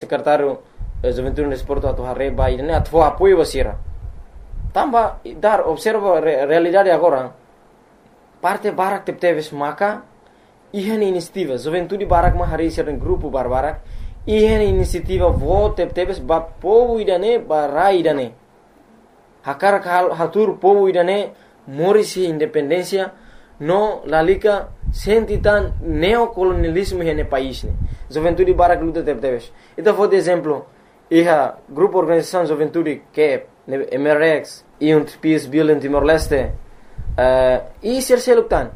secretário Juventude e Desporto atu hareba idane atu apoio basira. Tamba dar observa realidade agora. Parte barak tepteves maka ihan inisiativa Juventude barak ma hari sir grupo barbarak ihan inisiativa vote tepteves ba povo idane ba rai idane. Hakar hatur povo idane morisi independência no lalika sentitan neocolonialismo hene país ne. Juventude barak luta tepteves. Então vou de exemplo iha grupo organização Juventude que MRX e Peace Building Timor-Leste e Sirseluktan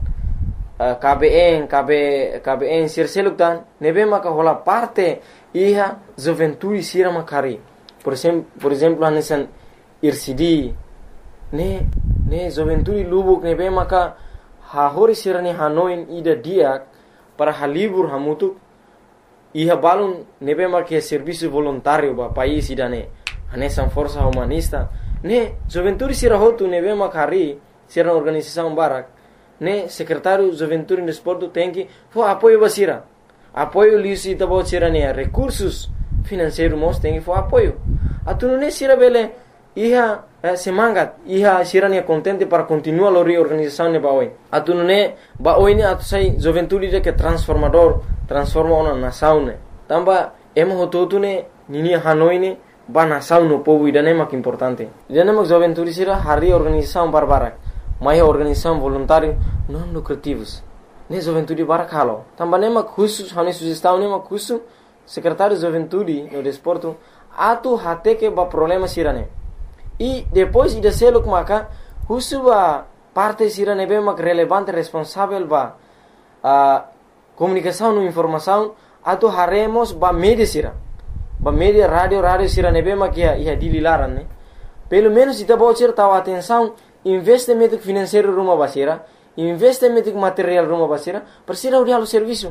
KBN Sirseluktan nebe maka hola parte iha Juventude sira makari por exemplo hanesan IRCD ne Juventude Lubuk nebe maka hahori sirani Hanoi ida diak para halibur hamutuk iha balun nebe maka serviço voluntário ba país idane hanesan força humanista ne Juventude sira hotu nebe makari sira organização barak ne secretário Juventude e Desporto tem que for apoio basira apoio lisi tabo sira ne recursos financeiros mos tem que for apoio atunu ne sira bele iha semangat iha sira ne contente para continuar lori organização ne baoi atunu ne baoi ne atu sai Juventude de que transforma ona nação ne tamba emo hototu ne nini Hanoi ne ba nação no povo idane mak importante idane mak Juventude sira hari organização barbarak mai organização voluntário não lucrativos ne Juventude barak halo tamba ne mak khusus hane sugestão ne mak khusus secretário Juventude no Desporto atu hate que ba problema sira ne e depois ida seluk maka khusus ba parte sira ne be mak relevante responsável ba comunicação no informação atu haremos ba media sira ba media radio sira ne be mak ia dililaran ne pelo menos ita bocir tahu atenção investimento financeiro rumah basira investimento material rumah basira persira urial serviço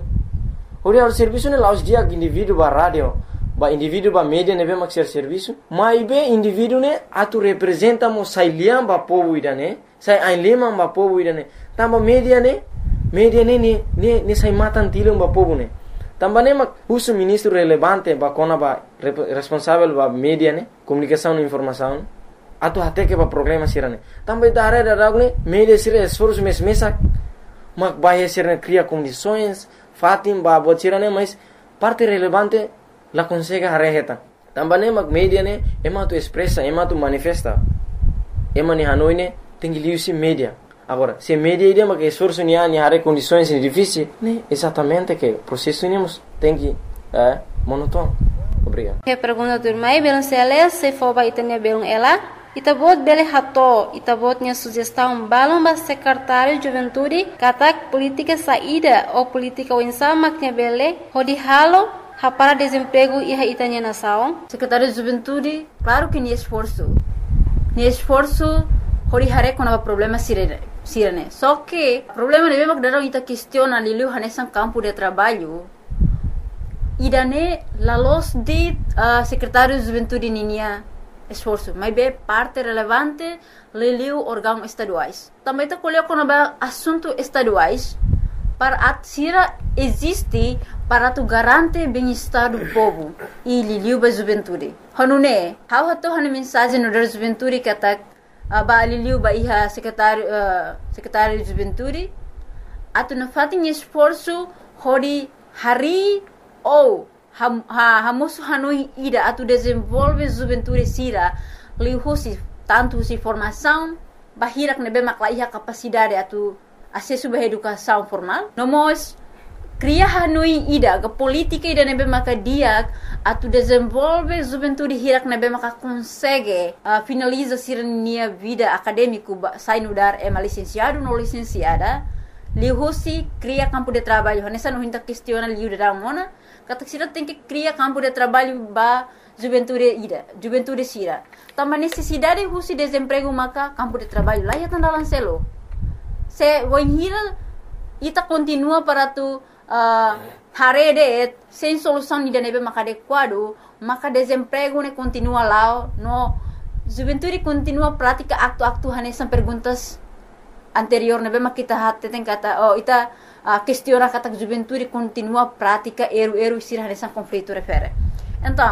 ne laus dia indivíduo ba radio ba indivíduo ba media ne be mak serviço mai be indivíduo ne atu representa mo sai liam ba povo idane sai ain lima ba povo idane tamba media ne sai matan tilung ba povo ne tamba ne mak husu ministro relevante ba kona ba responsável ba media ne comunicação e informação atu hate que ba problema sirane tamba idare daragne media sira esforço mesak mak bahia sirane cria condições fatim ba bot sirane mas parte relevante la consegue hareheta tamba ne mak media ne ema tu expressa ema tu manifesta ema ni Hanoi ne tem que liusi media agora se media ide mak esforço ni hare condições difíceis ne exatamente que processo nimos tem que monótono. Obrigado. Que pergunta turmai belum sele se foba itanya belum ela itabot bele hato itabotnya sugestão balão ba secretário de juventude katak política saída ou política winsa maknya bele hodi halo para desemprego e itanya nação secretário de juventude claro que ni esforço hodi hare com problema sirene só que problema de bem que ita questiona lilu hanesan campo de trabalho idane la los de secretário de juventude ninia esforço, mas bem parte relevante leliu órgãos estaduais. Também está colhendo com assuntos estaduais para atsira existe para tu garante bem-estar do povo e leliu ba juventude. Hanune, how hato hanu mensagem no da juventude que tá ba leliu ba iha secretário de juventude atu na fatin esforço hori hari ou hamusu Hanoi ida atu desenvolve juventude sira lihusi tanto si formação bahirak nebe maklaiha capacidade atu acesso ba educação formal nomos cria Hanoi ida ga política ida nebe makadia atu desenvolve juventude hirak nebe maka consegue finaliza sira nia vida acadêmico sai no dar licenciado no licenciada lihusi cria campo de trabalho nessa no hinta questiona liu da mona kata sira tem que criar campo de trabalho ba juventude sira também necessidade husi desemprego maka campo de trabalho lá ya tanda lancelo se voinhira ita continua para tu harede sem solução ida nebe maka adequado maka desemprego ne continua lá no juventude continua prática aktu hanesan perguntas anterior nebe maka kita hatte tem kata ita questiona kata juventude continua prática eru sira hanesan conflito refere então